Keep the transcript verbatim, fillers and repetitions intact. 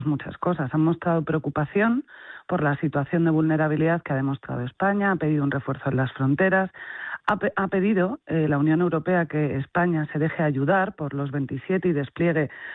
muchas cosas. Han mostrado preocupación por la situación de vulnerabilidad que ha demostrado España, ha pedido un refuerzo en las fronteras, ha, pe ha pedido eh, la Unión Europea que España se deje ayudar por los veintisiete y despliegue